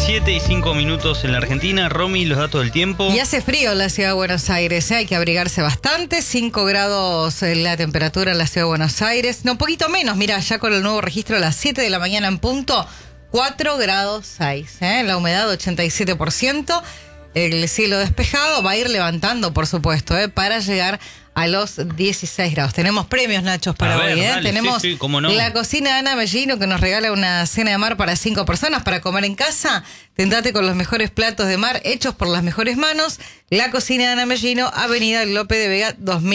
7:05 en la Argentina. Romy, los datos del tiempo. Y hace frío en la ciudad de Buenos Aires, hay que abrigarse bastante. 5 grados la temperatura en la ciudad de Buenos Aires. No, un poquito menos, mira, ya con el nuevo registro a las 7 de la mañana en punto, 4 grados 6. La humedad 87%. El cielo despejado va a ir levantando, por supuesto, para llegar a los 16 grados. Tenemos premios, Nachos, para hoy. Dale, Tenemos sí, cómo no. la cocina de Ana Mellino, que nos regala una cena de mar para 5 personas para comer en casa. Tentate con los mejores platos de mar hechos por las mejores manos. La cocina de Ana Mellino, Avenida Lope de Vega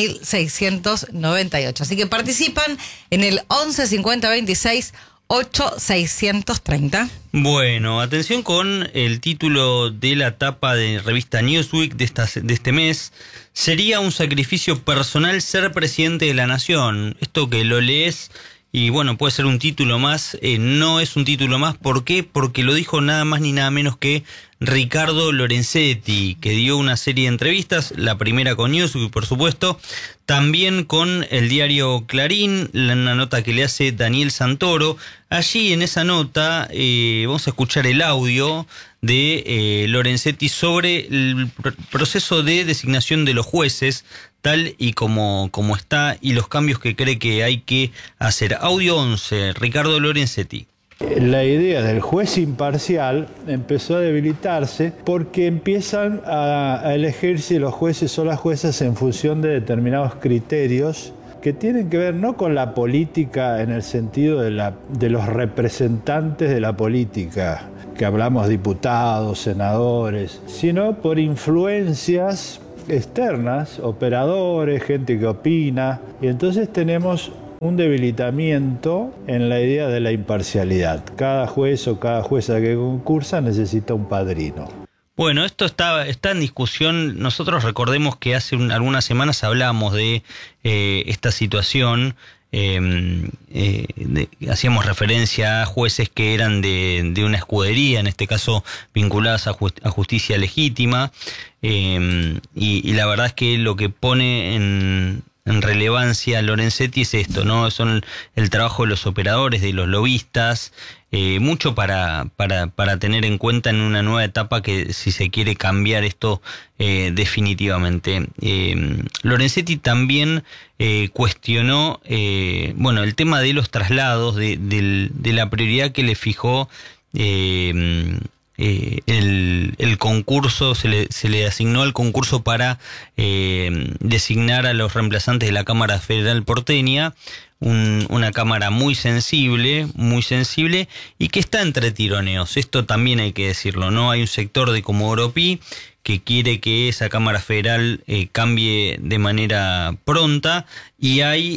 2698. Así que participan en el 11 50 26 8630. Bueno, atención con el título de la tapa de revista Newsweek de este mes. Sería un sacrificio personal ser presidente de la nación. Esto que lo lees y bueno, puede ser un título más, no es un título más. ¿Por qué? Porque lo dijo nada más ni nada menos que Ricardo Lorenzetti, que dio una serie de entrevistas, la primera con Newsweek, por supuesto, también con el diario Clarín, una nota que le hace Daniel Santoro. Allí en esa nota vamos a escuchar el audio de Lorenzetti sobre el proceso de designación de los jueces, tal y como está, y los cambios que cree que hay que hacer. Audio 11, Ricardo Lorenzetti. La idea del juez imparcial empezó a debilitarse porque empiezan a elegirse los jueces o las juezas en función de determinados criterios que tienen que ver no con la política en el sentido de los representantes de la política, que hablamos diputados, senadores, sino por influencias externas, operadores, gente que opina, y entonces tenemos un debilitamiento en la idea de la imparcialidad. Cada juez o cada jueza que concursa necesita un padrino. Bueno, esto está en discusión. Nosotros recordemos que hace algunas semanas hablábamos de esta situación. Hacíamos referencia a jueces que eran de una escudería, en este caso vinculadas a justicia legítima, y la verdad es que lo que pone en relevancia Lorenzetti es esto, ¿no? Son el trabajo de los operadores, de los lobistas, mucho para tener en cuenta en una nueva etapa que si se quiere cambiar esto definitivamente. Lorenzetti también cuestionó el tema de los traslados, de la prioridad que le fijó el concurso, se le asignó el concurso para designar a los reemplazantes de la Cámara Federal porteña, una cámara muy sensible y que está entre tironeos. Esto también hay que decirlo, ¿no? Hay un sector de Comodoro Pi que quiere que esa Cámara Federal cambie de manera pronta, y hay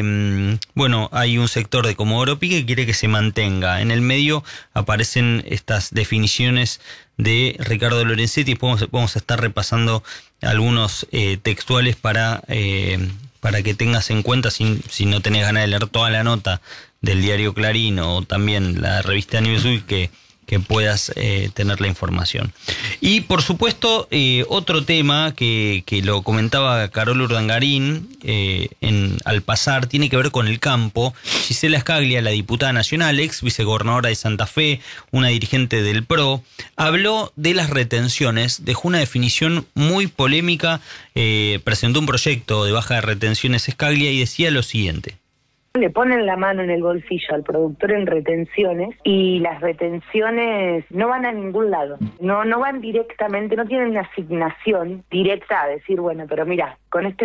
un sector de Comodoro Pi que quiere que se mantenga. En el medio aparecen estas definiciones de Ricardo Lorenzetti. Vamos a estar repasando algunos textuales para que tengas en cuenta, si no tenés ganas de leer toda la nota del diario Clarín o también la revista Newsweek, que puedas tener la información. Y por supuesto, otro tema que lo comentaba Carol Urdangarín al pasar, tiene que ver con el campo. Gisela Scaglia, la diputada nacional, ex vicegobernadora de Santa Fe, una dirigente del PRO, habló de las retenciones, dejó una definición muy polémica, presentó un proyecto de baja de retenciones Scaglia y decía lo siguiente. Le ponen la mano en el bolsillo al productor en retenciones, y las retenciones no van a ningún lado, no van directamente, no tienen una asignación directa a decir, bueno, pero mira, con este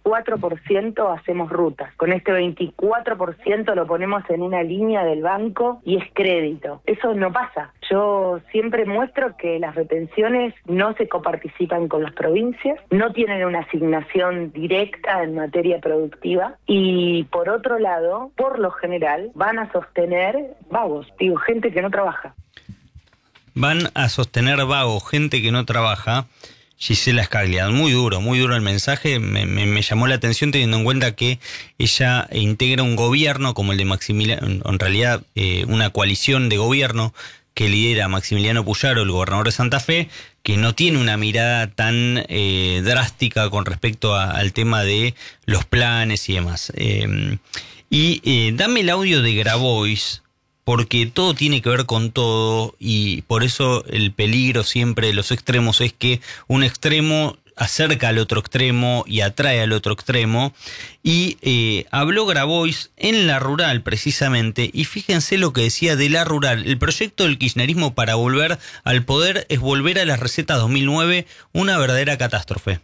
24% hacemos rutas, con este 24% lo ponemos en una línea del banco y es crédito. Eso no pasa. Yo siempre muestro que las retenciones no se coparticipan con las provincias, no tienen una asignación directa en materia productiva, y por otro lado, por lo general, van a sostener vagos, gente que no trabaja. Van a sostener vagos, gente que no trabaja. Gisela Scaglia, muy duro el mensaje. Me llamó la atención teniendo en cuenta que ella integra un gobierno como el de Maximiliano, en realidad una coalición de gobierno que lidera Maximiliano Puyaro, el gobernador de Santa Fe, que no tiene una mirada tan drástica con respecto al tema de los planes y demás. Dame el audio de Grabois, porque todo tiene que ver con todo y por eso el peligro siempre de los extremos es que un extremo acerca al otro extremo y atrae al otro extremo. Y habló Grabois en La Rural precisamente, y fíjense lo que decía de La Rural: el proyecto del kirchnerismo para volver al poder es volver a las recetas 2009, una verdadera catástrofe.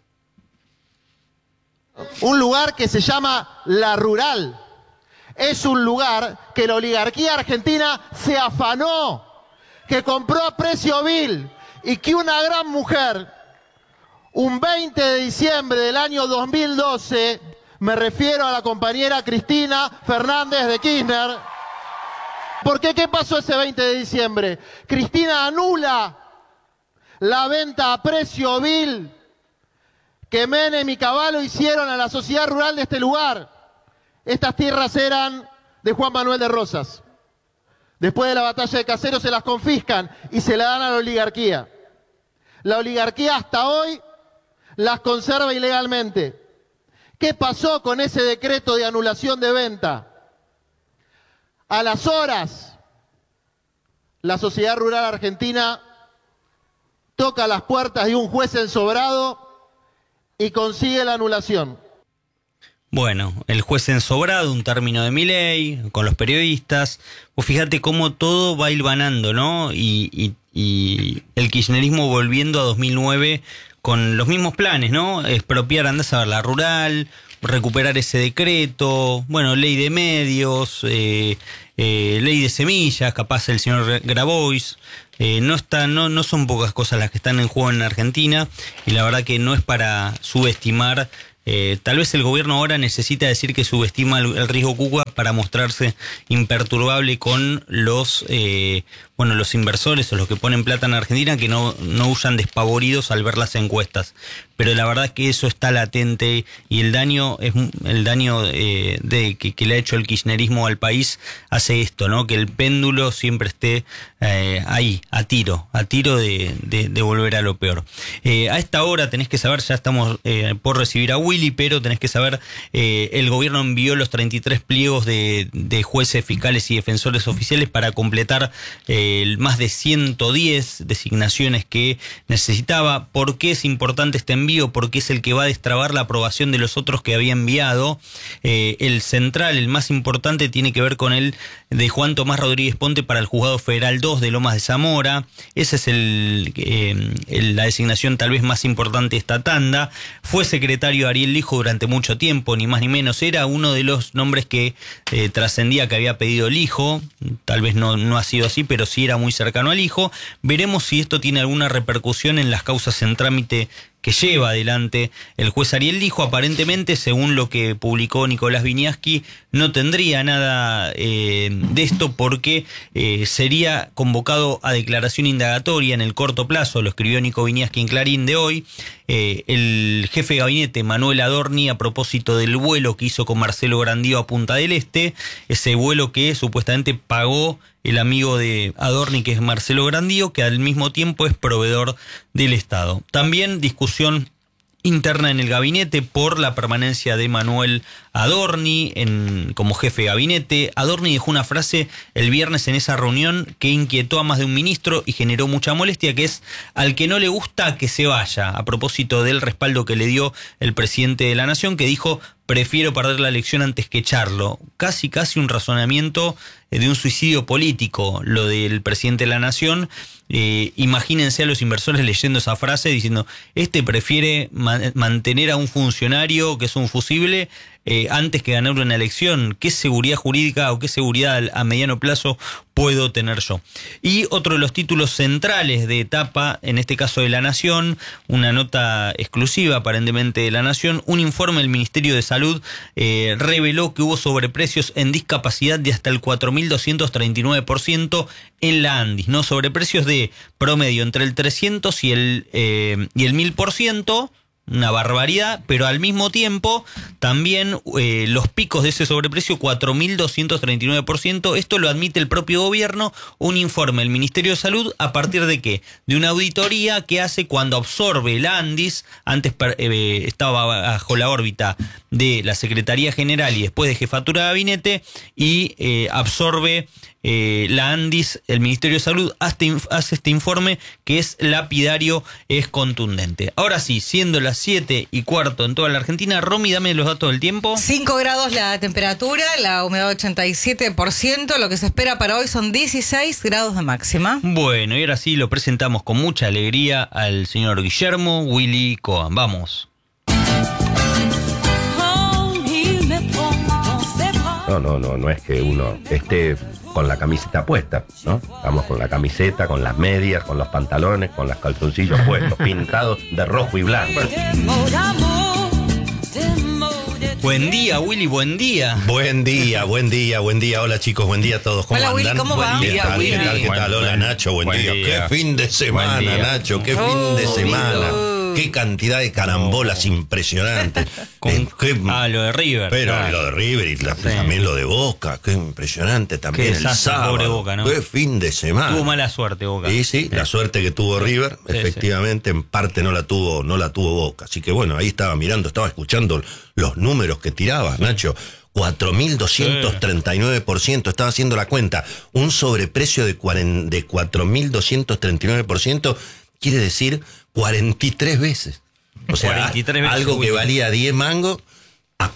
Un lugar que se llama La Rural es un lugar que la oligarquía argentina se afanó, que compró a precio vil, y que una gran mujer, un 20 de diciembre del año 2012, me refiero a la compañera Cristina Fernández de Kirchner. ¿Por qué? ¿Qué pasó ese 20 de diciembre? Cristina anula la venta a precio vil que Menem y Cavallo hicieron a la sociedad rural de este lugar. Estas tierras eran de Juan Manuel de Rosas. Después de la batalla de Caseros se las confiscan y se la dan a la oligarquía. La oligarquía hasta hoy las conserva ilegalmente. ¿Qué pasó con ese decreto de anulación de venta? A las horas, la sociedad rural argentina toca las puertas de un juez ensobrado y consigue la anulación. Bueno, el juez ensobrado, un término de Milei, con los periodistas. Pues fíjate cómo todo va hilvanando, ¿no? Y el kirchnerismo volviendo a 2009 con los mismos planes, ¿no? Expropiar, andás a ver, La Rural, recuperar ese decreto, bueno, ley de medios, ley de semillas, capaz el señor Grabois. No son pocas cosas las que están en juego en Argentina, y la verdad que no es para subestimar. Tal vez el gobierno ahora necesita decir que subestima el riesgo Cuca para mostrarse imperturbable con los inversores o los que ponen plata en Argentina, que no huyan despavoridos al ver las encuestas. Pero la verdad es que eso está latente, y el daño que le ha hecho el kirchnerismo al país hace esto, ¿no? Que el péndulo siempre esté ahí, a tiro de volver a lo peor. A esta hora tenés que saber, ya estamos por recibir a Willy, pero tenés que saber, el gobierno envió los 33 pliegos de jueces, fiscales y defensores oficiales para completar más de 110 designaciones que necesitaba. ¿Por qué es importante este envío? Porque es el que va a destrabar la aprobación de los otros que había enviado. El central, el más importante, tiene que ver con el de Juan Tomás Rodríguez Ponte para el Juzgado Federal 2 de Lomas de Zamora. Esa es la designación tal vez más importante de esta tanda. Fue secretario Ariel Lijo durante mucho tiempo, ni más ni menos. Era uno de los nombres que trascendía que había pedido Lijo. Tal vez no ha sido así, pero sí era muy cercano al Lijo. Veremos si esto tiene alguna repercusión en las causas en trámite que lleva adelante el juez Ariel Lijo. Aparentemente, según lo que publicó Nicolás Viñaski, no tendría nada de esto, porque sería convocado a declaración indagatoria en el corto plazo. Lo escribió Nico Viñaski en Clarín de hoy. El jefe de gabinete, Manuel Adorni, a propósito del vuelo que hizo con Marcelo Grandío a Punta del Este, ese vuelo que supuestamente pagó el amigo de Adorni, que es Marcelo Grandío, que al mismo tiempo es proveedor del Estado. También discusión interna en el gabinete por la permanencia de Manuel Adorni como jefe de gabinete. Adorni dejó una frase el viernes en esa reunión que inquietó a más de un ministro y generó mucha molestia, que es: al que no le gusta, que se vaya, a propósito del respaldo que le dio el presidente de la Nación, que dijo: prefiero perder la elección antes que echarlo. Casi un razonamiento de un suicidio político, lo del presidente de la Nación. Imagínense a los inversores leyendo esa frase diciendo: este prefiere mantener a un funcionario que es un fusible antes que ganar una elección. ¿Qué seguridad jurídica o qué seguridad a mediano plazo puedo tener yo? Y otro de los títulos centrales de etapa, en este caso de La Nación, una nota exclusiva aparentemente de La Nación: un informe del Ministerio de Salud reveló que hubo sobreprecios en discapacidad de hasta el 4.239% en la ANDIS, ¿no? Sobreprecios de promedio entre el 300 y el 1000%. Una barbaridad, pero al mismo tiempo también los picos de ese sobreprecio, 4.239%. Esto lo admite el propio gobierno, un informe del Ministerio de Salud, ¿a partir de qué? De una auditoría que hace cuando absorbe el ANDIS. Antes estaba bajo la órbita de la Secretaría General y después de Jefatura de Gabinete, y absorbe la ANDIS, el Ministerio de Salud, hace este informe que es lapidario, es contundente. Ahora sí, siendo las 7:15 en toda la Argentina, Romy, dame los datos del tiempo. 5 grados la temperatura, la humedad 87%, lo que se espera para hoy son 16 grados de máxima. Bueno, y ahora sí lo presentamos con mucha alegría al señor Guillermo Willy Cohen. Vamos. No es que uno esté con la camiseta puesta, ¿no? Estamos con la camiseta, con las medias, con los pantalones, con los calzoncillos puestos, pintados de rojo y blanco. Buen día, Willy, buen día. Buen día. Hola, chicos, buen día a todos. ¿Cómo Hola, andan? Willy, ¿cómo va? ¿Qué tal? Willy. ¿Qué tal? Hola, Nacho, buen día. Qué fin de semana, Nacho, qué fin de semana. Qué cantidad de carambolas impresionantes. Lo de River. Pero claro. lo de River y también lo de Boca, qué impresionante también. Qué El desastre, sábado. pobre Boca, ¿no? Qué fin de semana. Tuvo mala suerte, Boca. Sí, la suerte que tuvo River, efectivamente, en parte no la tuvo Boca. Así que bueno, ahí estaba escuchando los números que tirabas, Nacho. 4.239%, estaba haciendo la cuenta. Un sobreprecio de 4.239% quiere decir 43 veces. O sea, 43 veces, algo que valía 10 mangos a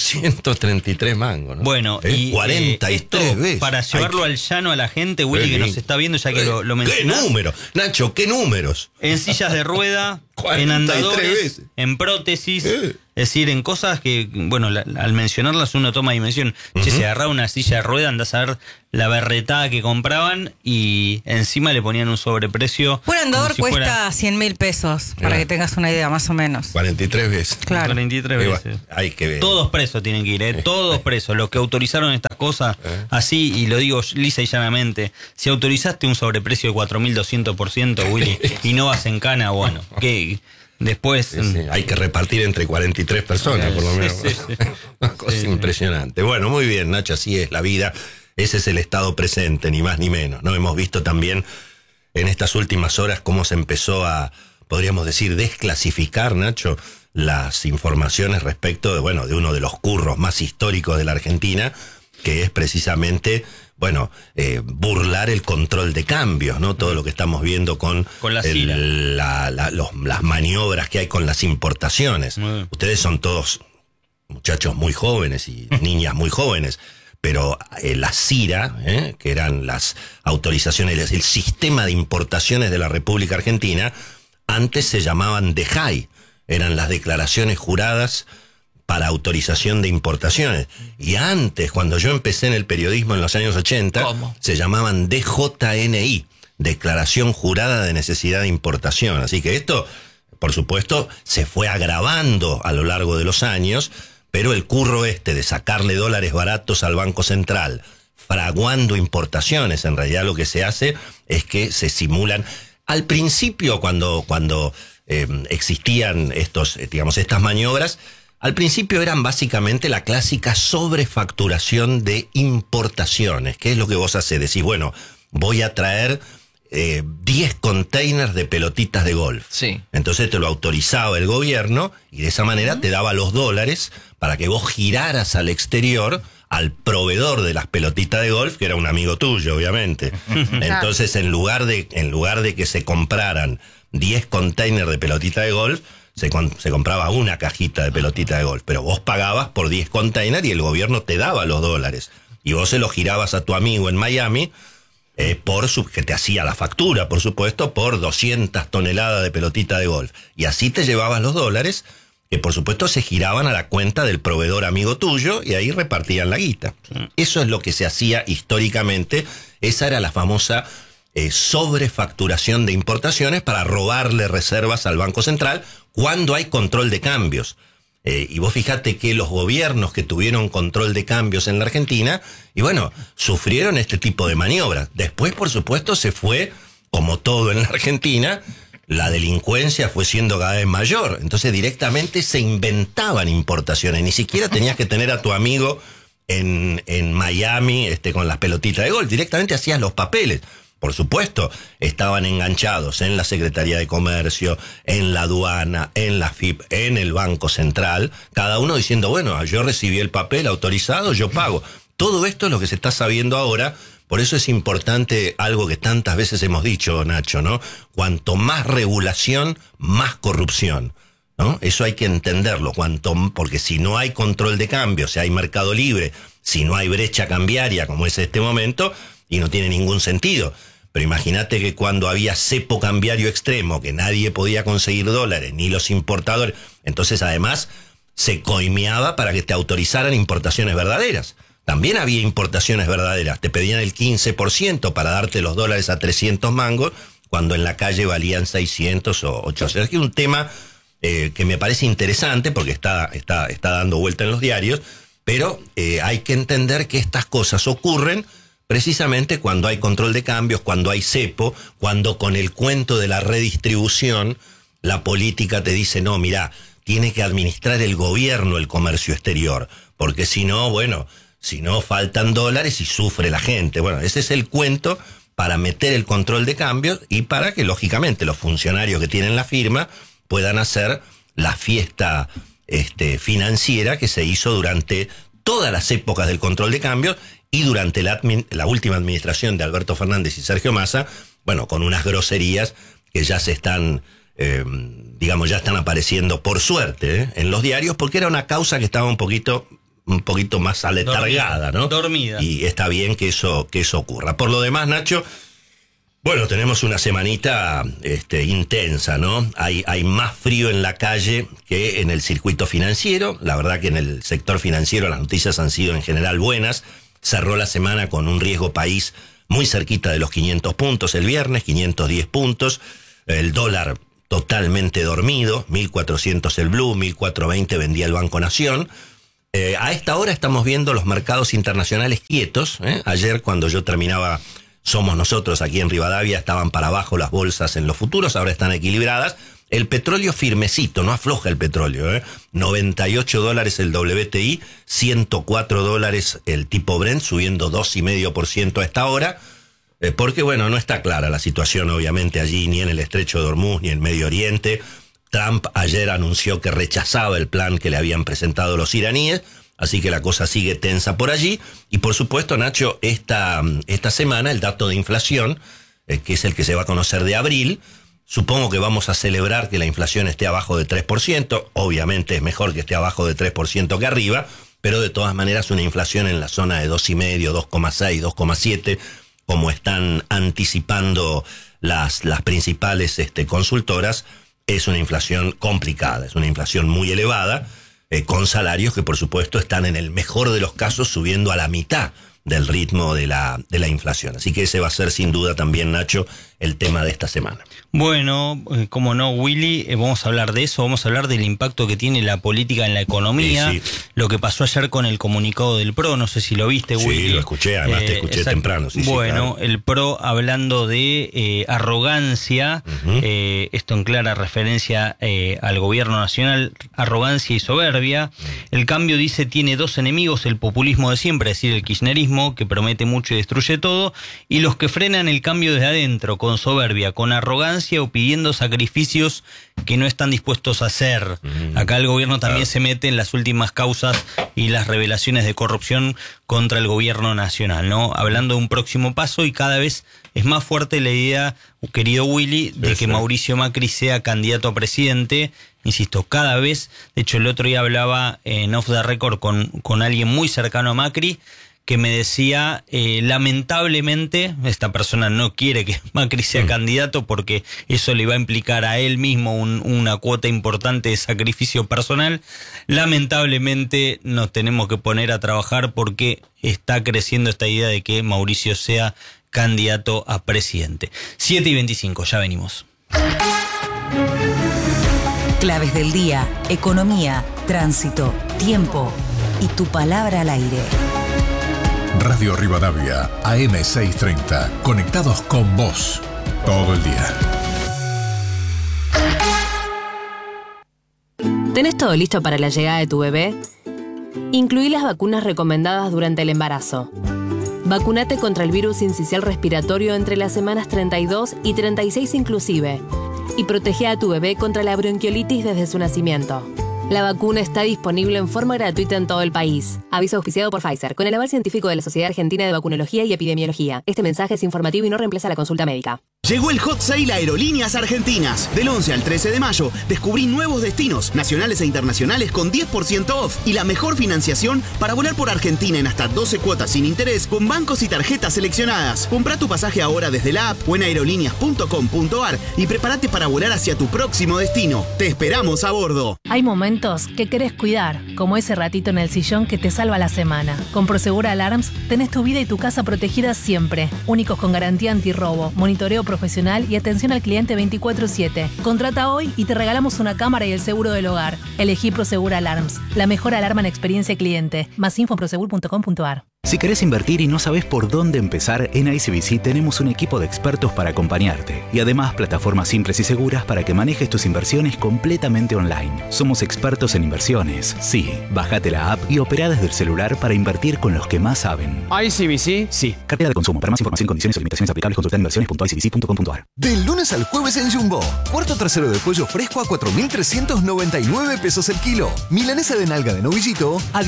433 mangos, ¿no? Bueno, y 43 veces. Para llevarlo al llano a la gente, Willy, que nos está viendo, ya que lo mencionás. ¿Qué número? Nacho, ¿qué números? En sillas de rueda, 43 en andadores, veces. en prótesis, es decir, en cosas que, bueno, al mencionarlas uno toma dimensión. Che, se agarraba una silla de rueda, andás a ver la berretada que compraban y encima le ponían un sobreprecio. Un andador como si cuesta 100.000 pesos, para que tengas una idea, más o menos. 43 veces. Claro. 43 veces. Hay que ver. Todos presos tienen que ir, todos presos. Los que autorizaron estas cosas, así, y lo digo lisa y llanamente, si autorizaste un sobreprecio de 4.200%, Willy, y no vas en cana, bueno, que después... Sí, hay que repartir entre 43 personas, por lo menos. Sí. Una cosa impresionante. Bueno, muy bien, Nacho, así es la vida. Ese es el estado presente, ni más ni menos, ¿no? Hemos visto también en estas últimas horas cómo se empezó a, podríamos decir, desclasificar, Nacho, las informaciones respecto de uno de los curros más históricos de la Argentina, que es precisamente, burlar el control de cambios, ¿no? Todo lo que estamos viendo con la CIRA. las maniobras que hay con las importaciones. Ustedes son todos muchachos muy jóvenes y niñas muy jóvenes, pero la CIRA, que eran las autorizaciones, el sistema de importaciones de la República Argentina, antes se llamaban DEJAI, eran las declaraciones juradas para autorización de importaciones. Y antes, cuando yo empecé en el periodismo en los años 80, se llamaban DJNI, Declaración Jurada de Necesidad de Importación. Así que esto, por supuesto, se fue agravando a lo largo de los años, pero el curro de sacarle dólares baratos al Banco Central, fraguando importaciones, en realidad lo que se hace es que se simulan. Al principio, cuando existían estas maniobras, al principio eran básicamente la clásica sobrefacturación de importaciones. ¿Qué es lo que vos hacés? Decís, voy a traer 10 containers de pelotitas de golf. Sí. Entonces te lo autorizaba el gobierno y de esa manera te daba los dólares para que vos giraras al exterior al proveedor de las pelotitas de golf, que era un amigo tuyo, obviamente. Entonces, en lugar de que se compraran 10 containers de pelotita de golf, se compraba una cajita de pelotita de golf, pero vos pagabas por 10 containers y el gobierno te daba los dólares. Y vos se los girabas a tu amigo en Miami, que te hacía la factura, por supuesto, por 200 toneladas de pelotita de golf. Y así te llevabas los dólares, que por supuesto se giraban a la cuenta del proveedor amigo tuyo y ahí repartían la guita. Eso es lo que se hacía históricamente. Esa era la famosa sobrefacturación de importaciones para robarle reservas al Banco Central cuando hay control de cambios. Y vos fijate que los gobiernos que tuvieron control de cambios en la Argentina, sufrieron este tipo de maniobras. Después, por supuesto, se fue, como todo en la Argentina, la delincuencia fue siendo cada vez mayor. Entonces directamente se inventaban importaciones. Ni siquiera tenías que tener a tu amigo en Miami con las pelotitas de golf. Directamente hacías los papeles. Por supuesto, estaban enganchados en la Secretaría de Comercio, en la aduana, en la FIP, en el Banco Central, cada uno diciendo, yo recibí el papel autorizado, yo pago. Todo esto es lo que se está sabiendo ahora, Por eso es importante algo que tantas veces hemos dicho, Nacho, ¿no? Cuanto más regulación, más corrupción, ¿no? Eso hay que entenderlo, porque si no hay control de cambio, si hay mercado libre, si no hay brecha cambiaria como es este momento, y no tiene ningún sentido. Pero imagínate que cuando había cepo cambiario extremo, que nadie podía conseguir dólares, ni los importadores, entonces además se coimeaba para que te autorizaran importaciones verdaderas. También había importaciones verdaderas, te pedían el 15% para darte los dólares a 300 mangos, cuando en la calle valían 600 o 800. Es que es un tema que me parece interesante, porque está dando vuelta en los diarios, pero hay que entender que estas cosas ocurren precisamente cuando hay control de cambios, cuando hay cepo, cuando con el cuento de la redistribución, la política te dice, no, mirá, tiene que administrar el gobierno el comercio exterior, porque si no, faltan dólares y sufre la gente. Bueno, ese es el cuento para meter el control de cambios y para que, lógicamente, los funcionarios que tienen la firma puedan hacer la fiesta financiera que se hizo durante todas las épocas del control de cambios y durante la última administración de Alberto Fernández y Sergio Massa, bueno, con unas groserías que ya se están, ya están apareciendo por suerte en los diarios, porque era una causa que estaba un poquito más aletargada, ¿no? Dormida. Y está bien que eso ocurra. Por lo demás, Nacho, bueno, tenemos una semanita intensa, ¿no? Hay más frío en la calle que en el circuito financiero. La verdad que en el sector financiero las noticias han sido en general buenas. Cerró la semana con un riesgo país muy cerquita de los 500 puntos el viernes, 510 puntos. El dólar totalmente dormido, 1.400 el blue, 1.420 vendía el Banco Nación. A esta hora estamos viendo los mercados internacionales quietos. Ayer, cuando yo terminaba Somos Nosotros aquí en Rivadavia, estaban para abajo las bolsas en los futuros, ahora están equilibradas. El petróleo firmecito, no afloja el petróleo, $98 el WTI, $104 el tipo Brent, subiendo 2,5% a esta hora. Porque, bueno, no está clara la situación, obviamente, allí, ni en el Estrecho de Hormuz, ni en Medio Oriente. Trump ayer anunció que rechazaba el plan que le habían presentado los iraníes, así que la cosa sigue tensa por allí. Y por supuesto, Nacho, esta semana el dato de inflación, que es el que se va a conocer de abril, supongo que vamos a celebrar que la inflación esté abajo de 3%, obviamente es mejor que esté abajo de 3% que arriba, pero de todas maneras una inflación en la zona de 2,5, 2,6, 2,7, como están anticipando las principales consultoras, es una inflación complicada, es una inflación muy elevada, con salarios que por supuesto están en el mejor de los casos subiendo a la mitad del ritmo de la inflación. Así que ese va a ser sin duda también, Nacho, el tema de esta semana. Bueno, como no, Willy, vamos a hablar de eso, vamos a hablar del impacto que tiene la política en la economía, sí. Lo que pasó ayer con el comunicado del PRO, no sé si lo viste, Willy. Sí, lo escuché, además te escuché temprano. Sí, bueno, claro. El PRO hablando de arrogancia, esto en clara referencia al gobierno nacional, arrogancia y soberbia. El cambio, dice, tiene dos enemigos, el populismo de siempre, es decir, el kirchnerismo, que promete mucho y destruye todo, y los que frenan el cambio desde adentro, con soberbia, con arrogancia o pidiendo sacrificios que no están dispuestos a hacer. Acá el gobierno también se mete en las últimas causas y las revelaciones de corrupción contra el gobierno nacional, ¿no? Hablando de un próximo paso, y cada vez es más fuerte la idea, querido Willy, de que Mauricio Macri sea candidato a presidente. Insisto, cada vez. De hecho, el otro día hablaba en Off the Record con alguien muy cercano a Macri, que me decía, lamentablemente, esta persona no quiere que Macri sea candidato porque eso le va a implicar a él mismo una cuota importante de sacrificio personal. Lamentablemente nos tenemos que poner a trabajar porque está creciendo esta idea de que Mauricio sea candidato a presidente. 7:25, ya venimos. Claves del día, economía, tránsito, tiempo y tu palabra al aire. Radio Rivadavia, AM630. Conectados con vos todo el día. ¿Tenés todo listo para la llegada de tu bebé? Incluí las vacunas recomendadas durante el embarazo. Vacunate contra el virus sincicial respiratorio entre las semanas 32 y 36 inclusive. Y protege a tu bebé contra la bronquiolitis desde su nacimiento. La vacuna está disponible en forma gratuita en todo el país. Aviso auspiciado por Pfizer, con el aval científico de la Sociedad Argentina de Vacunología y Epidemiología. Este mensaje es informativo y no reemplaza la consulta médica. Llegó el Hot Sale Aerolíneas Argentinas. Del 11 al 13 de mayo, descubrí nuevos destinos, nacionales e internacionales con 10% off y la mejor financiación para volar por Argentina en hasta 12 cuotas sin interés con bancos y tarjetas seleccionadas. Comprá tu pasaje ahora desde la app o en aerolíneas.com.ar y prepárate para volar hacia tu próximo destino. Te esperamos a bordo. Hay momentos que querés cuidar, como ese ratito en el sillón que te salva la semana. Con Prosegur Alarms tenés tu vida y tu casa protegidas siempre. Únicos con garantía antirrobo, monitoreo profesional y atención al cliente 24/7. Contrata hoy y te regalamos una cámara y el seguro del hogar. Elegí Prosegur Alarms, la mejor alarma en experiencia cliente. Más info en prosegur.com.ar. Si querés invertir y no sabés por dónde empezar, en ICBC tenemos un equipo de expertos para acompañarte. Y además, plataformas simples y seguras para que manejes tus inversiones completamente online. Somos expertos en inversiones. Sí, bájate la app y operá desde el celular para invertir con los que más saben. ICBC, sí. Cartera de consumo. Para más información, condiciones y limitaciones aplicables, consulta inversiones.icbc.com.ar. Del lunes al jueves en Jumbo. Cuarto trasero de pollo fresco a 4.399 pesos el kilo. Milanesa de nalga de novillito a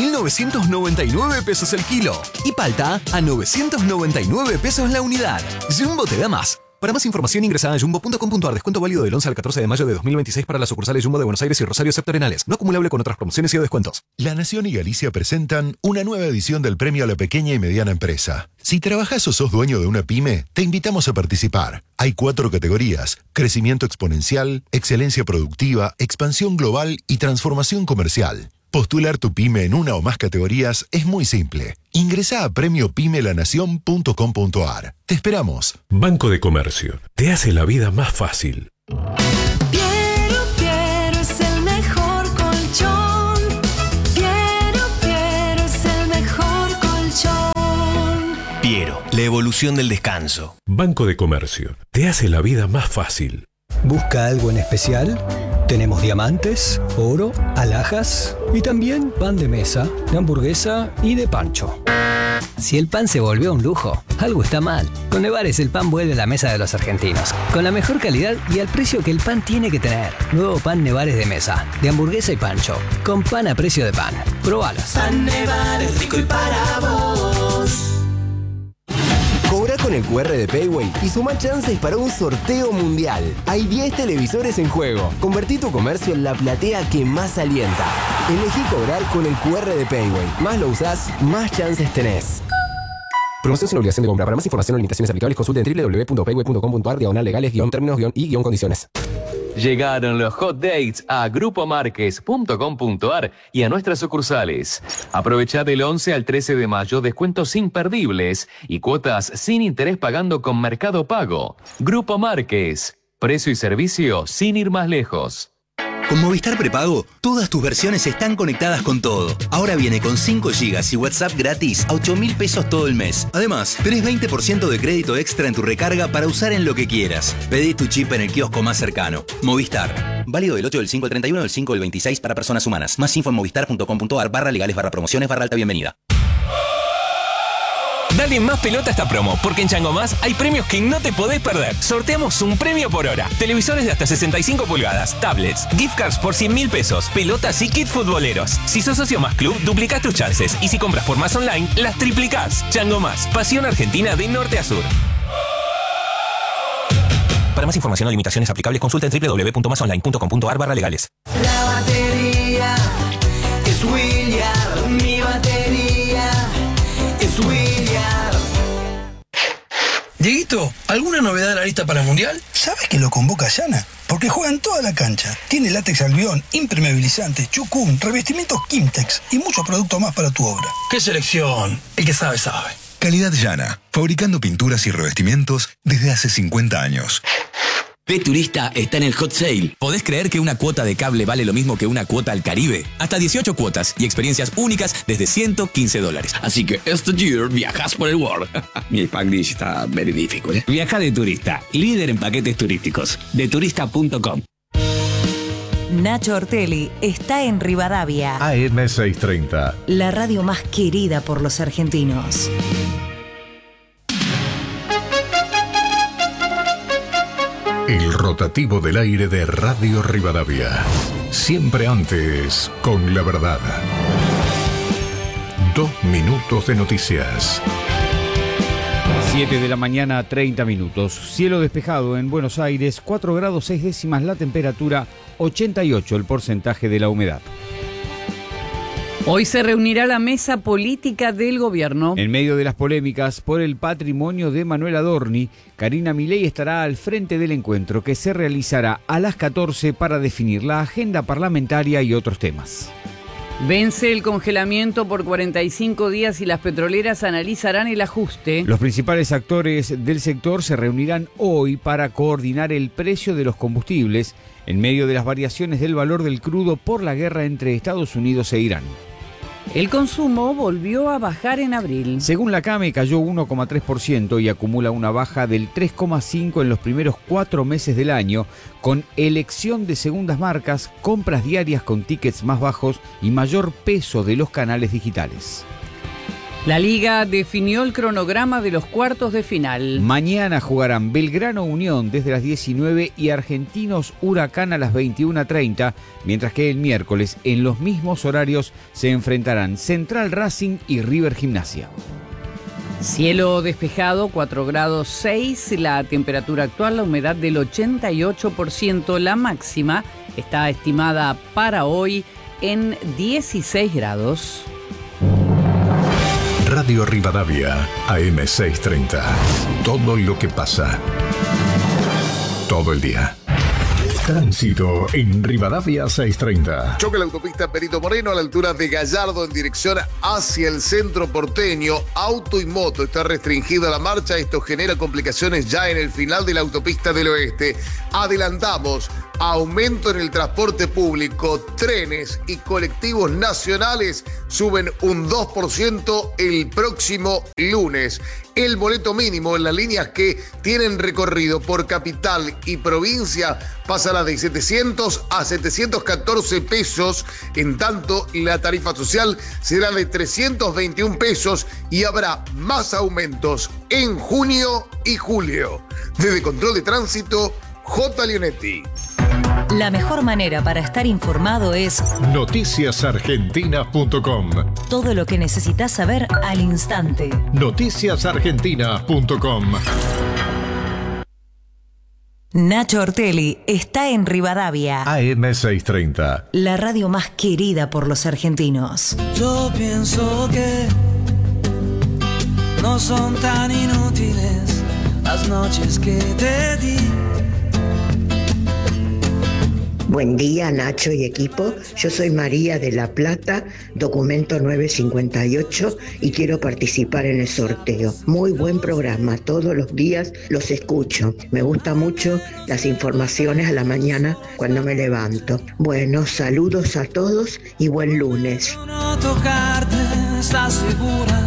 16.999 pesos el kilo. Y palta a 999 pesos la unidad. Jumbo te da más. Para más información ingresa a jumbo.com.ar. Descuento válido del 11 al 14 de mayo de 2026 para las sucursales Jumbo de Buenos Aires y Rosario Septentrionales. No acumulable con otras promociones y o descuentos. La Nación y Galicia presentan una nueva edición del Premio a la Pequeña y Mediana Empresa. Si trabajás o sos dueño de una pyme, te invitamos a participar. Hay 4 categorías: crecimiento exponencial, excelencia productiva, expansión global y transformación comercial. Postular tu pyme en una o más categorías es muy simple. Ingresá a premiopymelanacion.com.ar. Te esperamos. Banco de Comercio. Te hace la vida más fácil. Piero es el mejor colchón. Piero es el mejor colchón. Piero, la evolución del descanso. Banco de Comercio. Te hace la vida más fácil. ¿Busca algo en especial? Tenemos diamantes, oro, alhajas y también pan de mesa, de hamburguesa y de pancho. Si el pan se volvió un lujo, algo está mal. Con Nevares el pan vuelve a la mesa de los argentinos, con la mejor calidad y al precio que el pan tiene que tener. Nuevo pan Nevares de mesa, de hamburguesa y pancho, con pan a precio de pan. Probalos. Pan Nevares, rico y para vos. Cobra con el QR de Payway y suma chances para un sorteo mundial. Hay 10 televisores en juego. Convertí tu comercio en la platea que más alienta. Elegí cobrar con el QR de Payway. Más lo usás, más chances tenés. Promoción sin obligación de compra. Para más información o limitaciones aplicables, consulte en www.payway.com.ar/legales-términos-y-condiciones. Llegaron los hot dates a grupomarques.com.ar y a nuestras sucursales. Aprovecha del 11 al 13 de mayo descuentos imperdibles y cuotas sin interés pagando con Mercado Pago. Grupo Márquez. Precio y servicio sin ir más lejos. Con Movistar Prepago, todas tus versiones están conectadas con todo. Ahora viene con 5 GB y WhatsApp gratis a 8.000 pesos todo el mes. Además, tenés 20% de crédito extra en tu recarga para usar en lo que quieras. Pedí tu chip en el kiosco más cercano. Movistar. Válido del 8 del 5 al 31 del 5 del 26 para personas humanas. Más info en movistar.com.ar/legales/promociones/alta bienvenida. Dale más pelota a esta promo, porque en Chango Más hay premios que no te podés perder. Sorteamos un premio por hora. Televisores de hasta 65 pulgadas, tablets, gift cards por 100.000 pesos, pelotas y kit futboleros. Si sos socio Más Club, duplicás tus chances. Y si compras por Más Online, las triplicás. Chango Más, pasión argentina de norte a sur. Para más información o limitaciones aplicables, consulta en www.masonline.com.ar/legales. La batería es William, mi batería es William. Dieguito, ¿alguna novedad de la lista para el Mundial? ¿Sabes que lo convoca Yana? Porque juega en toda la cancha. Tiene látex albión, impermeabilizantes, chucún, revestimientos Kimtex y muchos productos más para tu obra. ¡Qué selección! El que sabe, sabe. Calidad Yana, fabricando pinturas y revestimientos desde hace 50 años. P-Turista está en el hot sale. ¿Podés creer que una cuota de cable vale lo mismo que una cuota al Caribe? Hasta 18 cuotas y experiencias únicas desde $115. Así que este year viajas por el world. Mi Spanglish está very difficult. Viaja de turista, líder en paquetes turísticos. Deturista.com. Nacho Ortelli está en Rivadavia. AM630. La radio más querida por los argentinos. El rotativo del aire de Radio Rivadavia. Siempre antes, con la verdad. 2 minutos de noticias. 7 de la mañana, 30 minutos. Cielo despejado en Buenos Aires, 4 grados 6 décimas la temperatura, 88 el porcentaje de la humedad. Hoy se reunirá la mesa política del gobierno. En medio de las polémicas por el patrimonio de Manuel Adorni, Karina Milei estará al frente del encuentro que se realizará a las 14 para definir la agenda parlamentaria y otros temas. Vence el congelamiento por 45 días y las petroleras analizarán el ajuste. Los principales actores del sector se reunirán hoy para coordinar el precio de los combustibles en medio de las variaciones del valor del crudo por la guerra entre Estados Unidos e Irán. El consumo volvió a bajar en abril. Según la CAME, cayó 1,3% y acumula una baja del 3,5% en los primeros 4 meses del año, con elección de segundas marcas, compras diarias con tickets más bajos y mayor peso de los canales digitales. La Liga definió el cronograma de los cuartos de final. Mañana jugarán Belgrano Unión desde las 19 y Argentinos Huracán a las 21:30, mientras que el miércoles en los mismos horarios se enfrentarán Central Racing y River Gimnasia. Cielo despejado, 4 grados 6, la temperatura actual, la humedad del 88%, la máxima está estimada para hoy en 16 grados. Radio Rivadavia, AM630. Todo lo que pasa. Todo el día. Tránsito en Rivadavia 630. Choca la autopista Perito Moreno a la altura de Gallardo en dirección hacia el centro porteño. Auto y moto está restringida la marcha. Esto genera complicaciones ya en el final de la autopista del oeste. Adelantamos. Aumento en el transporte público, trenes y colectivos nacionales suben un 2% el próximo lunes. El boleto mínimo en las líneas que tienen recorrido por capital y provincia pasará de 700 a 714 pesos. En tanto, la tarifa social será de 321 pesos y habrá más aumentos en junio y julio. Desde Control de Tránsito, J. Leonetti. La mejor manera para estar informado es noticiasargentina.com. Todo lo que necesitas saber al instante. noticiasargentina.com. Nacho Ortelli está en Rivadavia. AM630. La radio más querida por los argentinos. Yo pienso que no son tan inútiles las noches que te di. Buen día, Nacho y equipo. Yo soy María de La Plata, documento 958, y quiero participar en el sorteo. Muy buen programa, todos los días los escucho. Me gustan mucho las informaciones a la mañana cuando me levanto. Bueno, saludos a todos y buen lunes. No tocarte, ¿estás segura?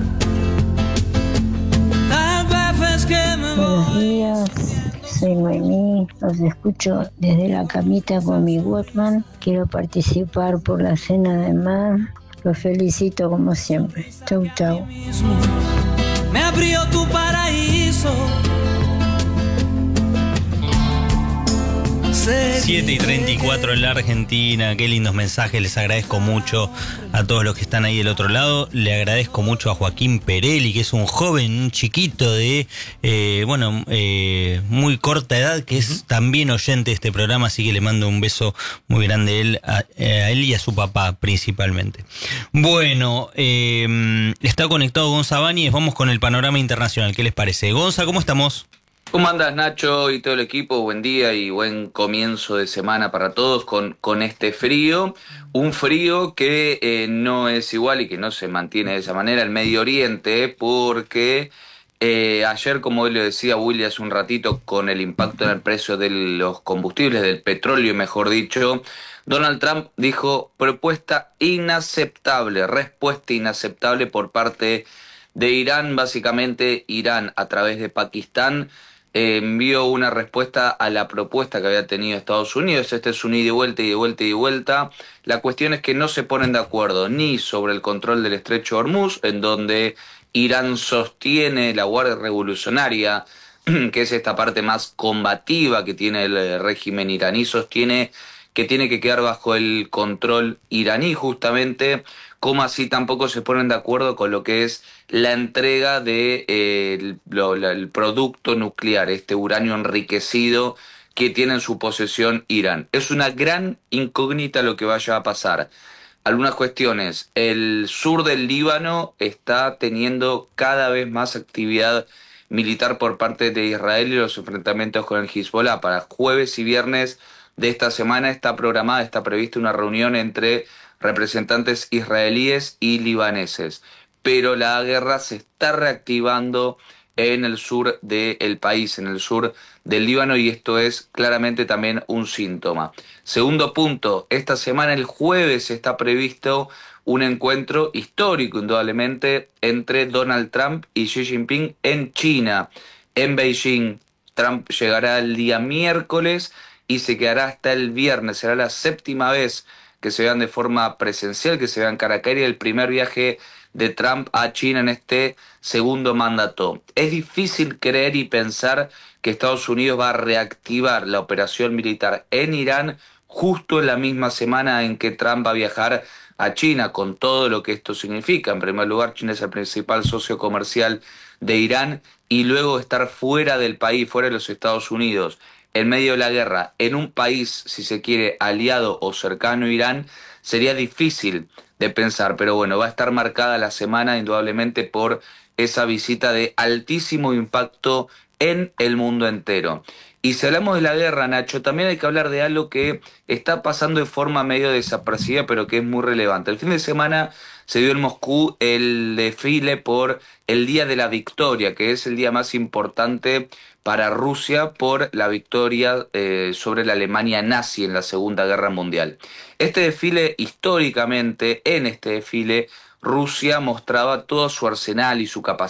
Tal vez es que me voy. Buenos días. Soy Noemí, los escucho desde la camita con mi Walkman. Quiero participar por la cena de mar. Los felicito como siempre. Chau, chau. Me abrió tu paraíso. 7:34 en la Argentina, qué lindos mensajes, les agradezco mucho a todos los que están ahí del otro lado. Le agradezco mucho a Joaquín Perelli, que es un joven, un chiquito de, muy corta edad, que es también oyente de este programa, así que le mando un beso muy grande a él y a su papá principalmente. Bueno, está conectado Gonza Báñez, vamos con el panorama internacional, ¿qué les parece? Gonza, ¿cómo estamos? ¿Cómo andas, Nacho, y todo el equipo? Buen día y buen comienzo de semana para todos con este frío. Un frío que no es igual y que no se mantiene de esa manera en Medio Oriente, porque ayer, como él le decía Willy hace un ratito, con el impacto en el precio de los combustibles, del petróleo, mejor dicho, Donald Trump dijo respuesta inaceptable por parte de Irán. Básicamente, Irán, a través de Pakistán, envió una respuesta a la propuesta que había tenido Estados Unidos. Este es un ida y vuelta, ida y vuelta, ida y vuelta. La cuestión es que no se ponen de acuerdo ni sobre el control del estrecho de Hormuz, en donde Irán sostiene, la Guardia Revolucionaria que es esta parte más combativa que tiene el régimen iraní, sostiene que tiene que quedar bajo el control iraní justamente, como así tampoco se ponen de acuerdo con lo que es la entrega de el producto nuclear, este uranio enriquecido que tiene en su posesión Irán. Es una gran incógnita lo que vaya a pasar. Algunas cuestiones. El sur del Líbano está teniendo cada vez más actividad militar por parte de Israel y los enfrentamientos con el Hezbollah. Para jueves y viernes de esta semana está prevista una reunión entre representantes israelíes y libaneses. Pero la guerra se está reactivando en el sur del país, en el sur del Líbano, y esto es claramente también un síntoma. Segundo punto, esta semana, el jueves, está previsto un encuentro histórico, indudablemente, entre Donald Trump y Xi Jinping en China, en Beijing. Trump llegará el día miércoles y se quedará hasta el viernes. Será la 7ª vez que se vean de forma presencial, que se vean cara a cara, y el primer viaje de Trump a China en este segundo mandato. Es difícil creer y pensar que Estados Unidos va a reactivar la operación militar en Irán justo en la misma semana en que Trump va a viajar a China, con todo lo que esto significa. En primer lugar, China es el principal socio comercial de Irán, y luego estar fuera del país, fuera de los Estados Unidos, en medio de la guerra, en un país, si se quiere, aliado o cercano a Irán, sería difícil de pensar. Pero bueno, va a estar marcada la semana indudablemente por esa visita de altísimo impacto en el mundo entero. Y si hablamos de la guerra, Nacho, también hay que hablar de algo que está pasando de forma medio desapercibida, pero que es muy relevante. El fin de semana se dio en Moscú el desfile por el Día de la Victoria, que es el día más importante para Rusia por la victoria sobre la Alemania nazi en la Segunda Guerra Mundial. Este desfile, históricamente, en este desfile, Rusia mostraba todo su arsenal y su capacidad